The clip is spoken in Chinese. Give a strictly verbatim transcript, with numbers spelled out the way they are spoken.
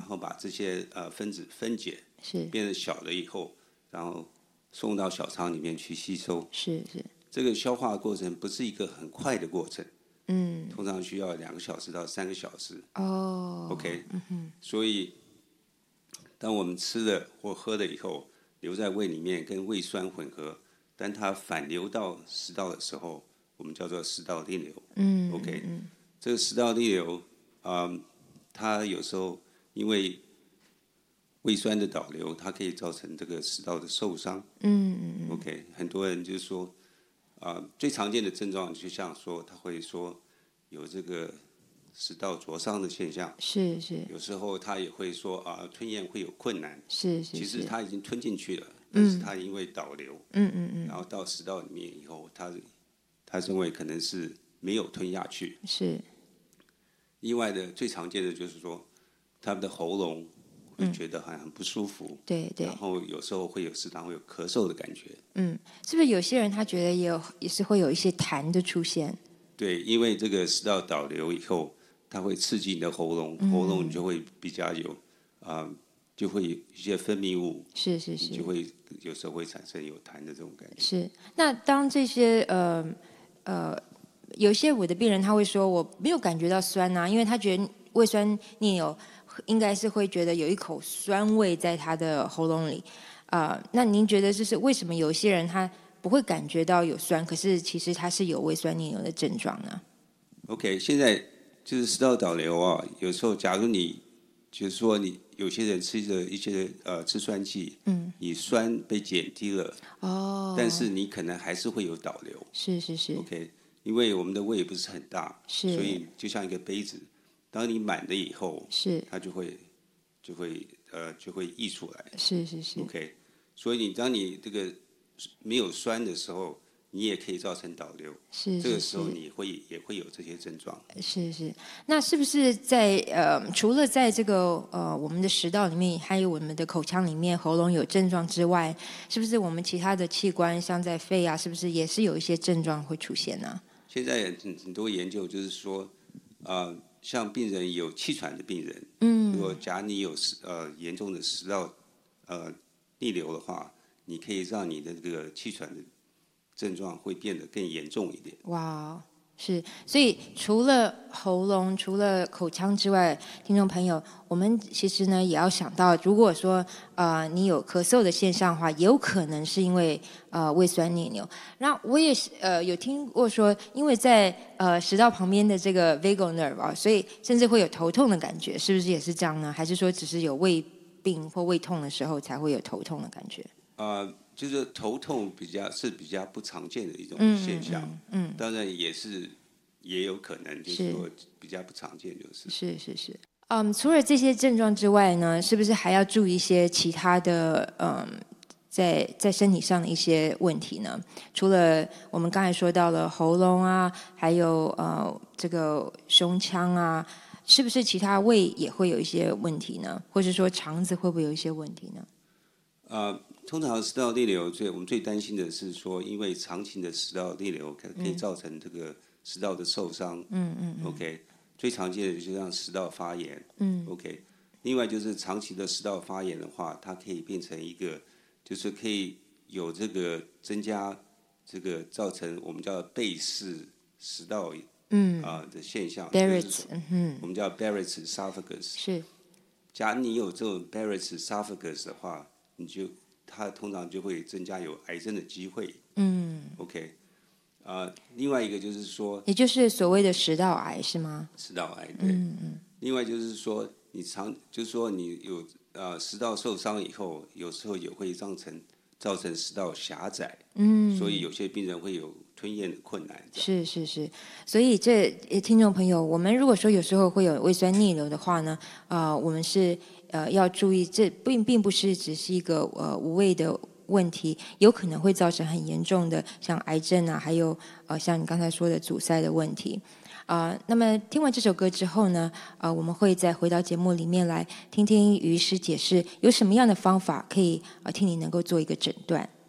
后把这些呃分子分解， 是变得小了以后，然后送到小肠里面去吸收。 是是， 这个消化过程不是一个很快的过程， 嗯， 通常需要两个小时到三个小时。 哦 OK， 嗯哼， 所以当我们吃了或喝了以后，留在胃里面跟胃酸混合，当它反流到食道的时候，我们叫做食道逆流。 嗯 OK， 嗯这个食道逆流啊、呃它有时候因为胃酸的导流，它可以造成这个食道的受伤。 嗯嗯嗯 OK，很多人就说啊、呃最常见的症状就像说，他会说有这个食道灼伤的现象， 是是有时候他也会说啊、吞咽会有困难。 是是， 其实是他已经吞进去了，但是他因为导流， 嗯嗯嗯然后到食道里面以后，他他认为可能是没有吞下去。 是另外的最常见的就是说，他们的喉咙会觉得好像很不舒服， 对对然，后有时候会有时常会有咳嗽的感觉。 嗯，是不是有些人他觉得也有也是会有一些痰的出现？ 对，因为这个食道导流以后，它会刺激你的喉咙， 嗯喉咙就会比较有啊、就会有一些分泌物， 是是， 你就是会有时候会产生有痰的这种感觉。 是。那当这些呃呃，有些我的病人他会说我没有感觉到酸呐、因为他觉得胃酸逆流应该是会觉得有一口酸味在他的喉咙里啊、呃那您觉得就是为什么有些人他不会感觉到有酸，可是其实他是有胃酸逆流的症状呢？ OK，现在就是食道导流啊，有时候假如你就是说你有些人吃的一些呃吃酸剂， 嗯， 你酸被减低了， 哦， 但是你可能还是会有导流。 是是是 OK，因为我们的胃不是很大， 是所以就像一个杯子，当你满了以后， 是它就会就会呃就会溢出来。 是是是 OK，所以你当你这个没有酸的时候，你也可以造成导流。 是是这个时候是。 你会也会有这些症状。 是是，那是不是在呃，除了在这个呃我们的食道里面，还有我们的口腔里面、喉咙有症状之外，是不是我们其他的器官，像在肺啊，是不是也是有一些症状会出现呢？ 现在很很多研究就是说，呃，像病人有气喘的病人， 嗯， 如果假如你有食呃严重的食道呃逆流的话，你可以让你的这个气喘的症状会变得更严重一点。 哇，是，所以除了喉咙、除了口腔之外，听众朋友，我们其实呢也要想到，如果说呃你有咳嗽的现象的话，也有可能是因为呃胃酸逆流。那我也是呃有听过说，因为在呃食道旁边的这个 vagal nerve 啊，所以甚至会有头痛的感觉，是不是也是这样呢？还是说只是有胃病或胃痛的时候才会有头痛的感觉？ 呃，就是头痛比较是比较不常见的一种嗯现象， 嗯嗯当然也是也有可能就是是说比较不常见，就是是是是，嗯，除了这些症状之外呢，是不是还要注意一些其他的嗯，在在身体上的一些问题呢？除了我们刚才说到了喉咙啊，还有呃这个胸腔啊，是不是其他胃也会有一些问题呢？或者说肠子会不会有一些问题呢？ 呃，通常食道逆流最我们最担心的是说，因为长期的食道逆流可可以造成这个食道的受伤。 嗯嗯嗯 OK，最常见的就是像食道发炎。 嗯 OK，另外就是长期的食道发炎的话，它可以变成一个，就是可以有这个增加这个造成我们叫贝氏食道嗯啊、的现象。 ，Barrett， 就是说嗯哼， 我们叫 Barrett's esophagus。 是假如你有这种 Barrett's esophagus 的话，你就它通常就会增加有癌症的机会。 嗯， OK，啊、另外一个就是说也就是所谓的食道癌是吗？ 食道癌，对。 嗯嗯另外就是说你长，就是说你有呃食道受伤以后，有时候也会造成造成食道狭窄， 嗯， 所以有些病人会有吞咽的困难。 是是是，所以这呃听众朋友，我们如果说有时候会有胃酸逆流的话呢，呃，我们是呃要注意，这并并不是只是一个呃无谓的问题，有可能会造成很严重的像癌症啊，还有呃像你刚才说的阻塞的问题。啊、那么听完这首歌之后呢，呃，我们会再回到节目里面来听听于医师解释有什么样的方法可以呃替你能够做一个诊断。